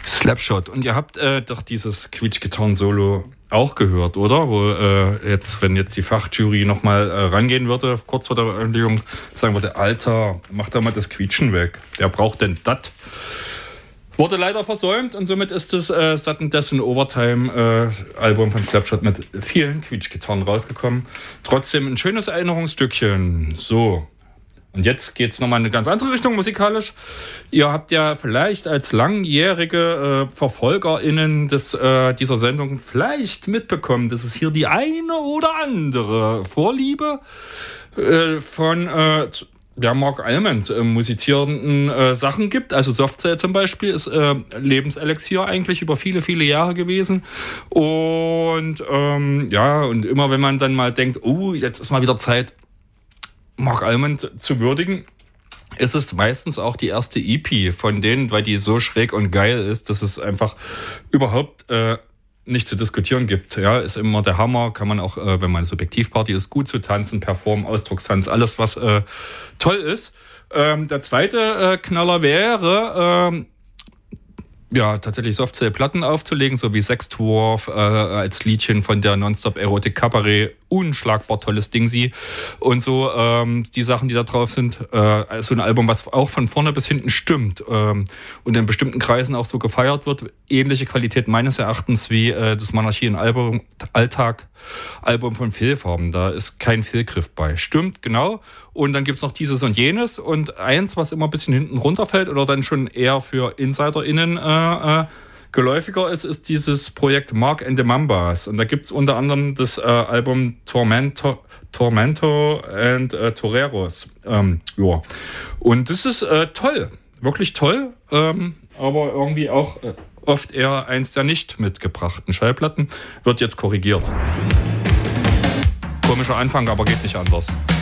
Slapshot. Und ihr habt doch dieses Quietschgitarren-Solo auch gehört, oder? Wo wenn jetzt die Fachjury nochmal rangehen würde, kurz vor der Veröffentlichung, sagen würde, Alter, mach da mal das Quietschen weg. Wer braucht denn das? Wurde leider versäumt und somit ist das Sudden Death in Overtime Album von Slapshot mit vielen Quietschgitarren rausgekommen. Trotzdem ein schönes Erinnerungsstückchen. So. Und jetzt geht es nochmal in eine ganz andere Richtung musikalisch. Ihr habt ja vielleicht als langjährige VerfolgerInnen dieser Sendung vielleicht mitbekommen, dass es hier die eine oder andere Vorliebe von Mark Almond musizierenden Sachen gibt. Also Softcell zum Beispiel ist Lebenselixier eigentlich über viele, viele Jahre gewesen. Und und immer wenn man dann mal denkt, oh, jetzt ist mal wieder Zeit, Mark Almond zu würdigen, ist es meistens auch die erste EP von denen, weil die so schräg und geil ist, dass es einfach überhaupt nicht zu diskutieren gibt. Ja, ist immer der Hammer, kann man auch, wenn man Subjektivparty ist, gut zu tanzen, performen, Ausdruckstanz, alles was toll ist. Der zweite Knaller wäre tatsächlich Softcell-Platten aufzulegen, so wie Sextwurf als Liedchen von der Nonstop Erotik Cabaret, unschlagbar tolles Ding sie und so die Sachen, die da drauf sind, so ein Album, was auch von vorne bis hinten stimmt und in bestimmten Kreisen auch so gefeiert wird, ähnliche Qualität meines Erachtens wie das Monarchie in Alltag Album von Fehlfarben, da ist kein Fehlgriff bei, stimmt, genau. Und dann gibt's noch dieses und jenes und eins, was immer ein bisschen hinten runterfällt oder dann schon eher für InsiderInnen geläufiger ist dieses Projekt Mark and the Mambas. Und da gibt's unter anderem das Album Tormento and Toreros. Und das ist toll, wirklich toll, aber irgendwie auch oft eher eins der nicht mitgebrachten Schallplatten. Wird jetzt korrigiert. Komischer Anfang, aber geht nicht anders.